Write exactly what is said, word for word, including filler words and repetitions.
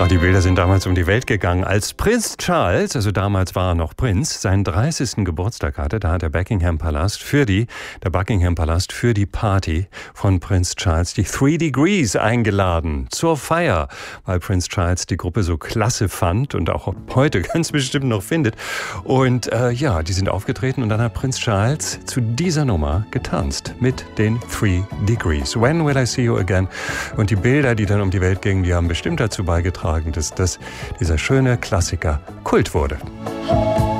Ach, die Bilder sind damals um die Welt gegangen. Als Prinz Charles, also damals war er noch Prinz, seinen dreißigsten Geburtstag hatte, da hat der Buckingham Palast für die, der Buckingham Palast für die Party von Prinz Charles die Three Degrees eingeladen zur Feier, weil Prinz Charles die Gruppe so klasse fand und auch heute ganz bestimmt noch findet. Und äh, ja, die sind aufgetreten und dann hat Prinz Charles zu dieser Nummer getanzt mit den Three Degrees. When Will I See You Again? Und die Bilder, die dann um die Welt gingen, die haben bestimmt dazu beigetragen, dass das, dieser schöne Klassiker Kult wurde.